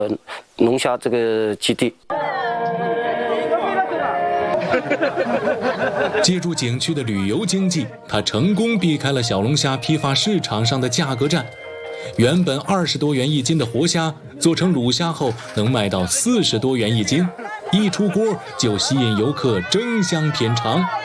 龙虾这个基地。 借助景区的旅游经济，它成功避开了小龙虾批发市场上的价格战。原本20多元一斤的活虾，做成卤虾后能卖到40多元一斤，一出锅就吸引游客争相品尝。